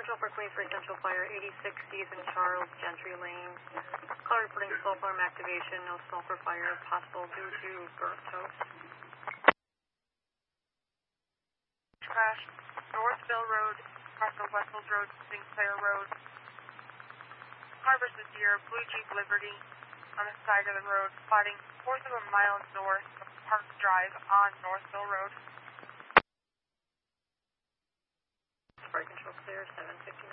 Control for Queensbury Central Fire, 86 Stephen Charles, Gentry Lane. Call reporting smoke alarm activation, no smoke or fire possible due to burnt toast. Crash, Northville Road, across the Wessels Road, Sinclair Road. Car versus Deer, Blue Jeep Liberty on the side of the road, spotting 1/4 of a mile north of Park Drive on Northville Road. Fire control clear, 759.